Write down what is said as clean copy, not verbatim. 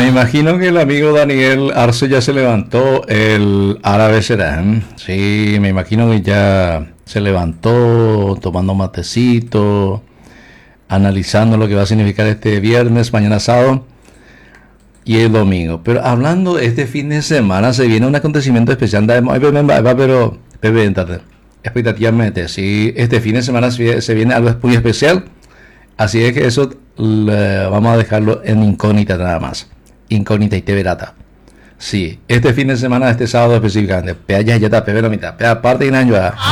Me imagino que el amigo Daniel Arce ya se levantó, el árabe Serán. Sí, me imagino que ya se levantó tomando matecito, analizando lo que va a significar este viernes, mañana sábado y el domingo. Pero hablando de este fin de semana, se viene un acontecimiento especial. Pero, Pepe, expectativamente, sí, este fin de semana se viene algo muy especial. Así es que eso vamos a dejarlo en incógnita nada más. Incógnita y te verata. Sí, este fin de semana, este sábado específicamente. Pea ya está, pepe la mitad. Pea parte de un año.